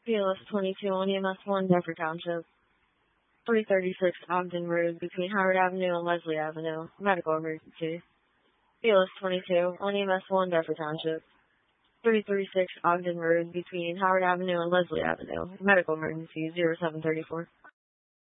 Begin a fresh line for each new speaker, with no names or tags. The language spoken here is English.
BLS 22 on EMS 1, Deptford Township. 336 Ogden Road between Howard Avenue and Leslie Avenue. Medical emergency. BLS 22 on EMS 1, Deptford Township. 336 Ogden Road between Howard Avenue and Leslie Avenue. Medical emergency 0734.